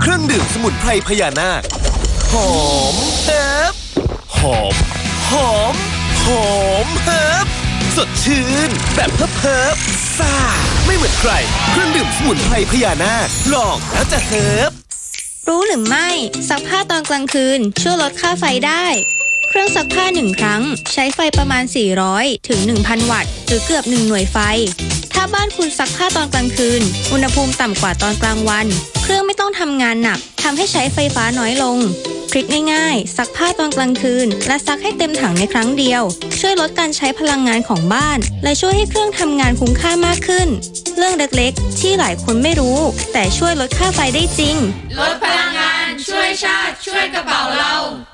เครื่องดื่มสมุนไพรพญานาคหอมเฮิร์บหอมหอมหอมเฮิร์บสดชื่นแบบเฮิร์บซ่าไม่เหมือนใครเครื่องดื่มสมุนไพรพญานาคลองแล้วจะเฮิร์บรู้หรือไม่ซักผ้าตอนกลางคืนช่วยลดค่าไฟได้เครื่องซักผ้า1ครั้งใช้ไฟประมาณ400ถึง 1,000 วัตต์หรือเกือบ1หน่วยไฟถ้าบ้านคุณซักผ้าตอนกลางคืนอุณหภูมิต่ำกว่าตอนกลางวันเครื่องไม่ต้องทำงานหนักทำให้ใช้ไฟฟ้าน้อยลงทริคง่ายๆซักผ้าตอนกลางคืนและซักให้เต็มถังในครั้งเดียวช่วยลดการใช้พลังงานของบ้านและช่วยให้เครื่องทำงานคุ้มค่ามากขึ้นเรื่องเล็กๆที่หลายคนไม่รู้แต่ช่วยลดค่าไฟได้จริงลดพลังงานช่วยชาติช่วยกระเป๋าเรา